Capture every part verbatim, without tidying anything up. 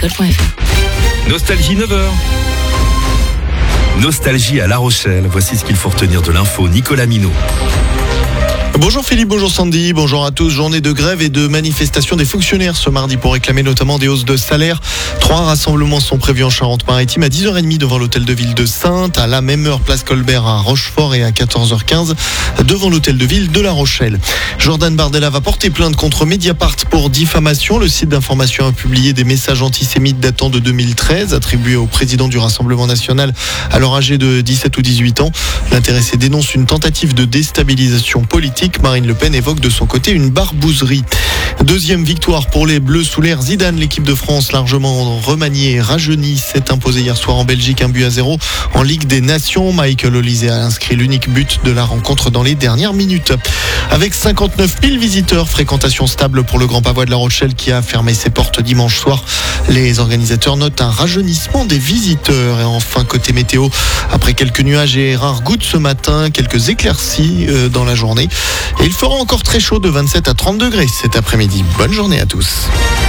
agricole point f r. Nostalgie neuf heures. Nostalgie à La Rochelle. Voici ce qu'il faut retenir de l'info. Nicolas Minot. Bonjour Philippe, bonjour Sandy, bonjour à tous. Journée de grève et de manifestation des fonctionnaires ce mardi pour réclamer notamment des hausses de salaire. Trois rassemblements sont prévus en Charente-Maritime à dix heures trente devant l'hôtel de ville de Saintes, à la même heure place Colbert à Rochefort et à quatorze heures quinze devant l'hôtel de ville de La Rochelle. Jordan Bardella va porter plainte contre Mediapart pour diffamation. Le site d'information a publié des messages antisémites datant de deux mille treize attribués au président du Rassemblement national alors âgé de dix-sept ou dix-huit ans. L'intéressé dénonce une tentative de déstabilisation politique. Marine Le Pen évoque de son côté une barbouzerie. Deuxième victoire pour les Bleus sous l'ère Zidane. L'équipe de France, largement remaniée et rajeunie, s'est imposée hier soir en Belgique un but à zéro en Ligue des Nations. Michael Olise a inscrit l'unique but de la rencontre dans les dernières minutes. Avec cinquante-neuf mille visiteurs, fréquentation stable pour le Grand Pavois de La Rochelle qui a fermé ses portes dimanche soir. Les organisateurs notent un rajeunissement des visiteurs. Et enfin, côté météo, après quelques nuages et rares gouttes ce matin, quelques éclaircies dans la journée. Et il fera encore très chaud de vingt-sept à trente degrés cet après-midi. Bonne journée à tous.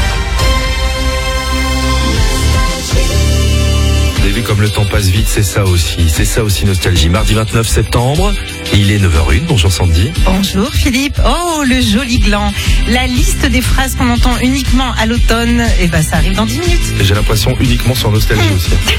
Vous avez vu comme le temps passe vite, c'est ça aussi. C'est ça aussi Nostalgie. Mardi vingt-neuf septembre, et il est neuf heures une. Bonjour Sandy. Bonjour Philippe. Oh, le joli gland. La liste des phrases qu'on entend uniquement à l'automne, eh ben, ça arrive dans dix minutes. J'ai l'impression uniquement sur Nostalgie aussi.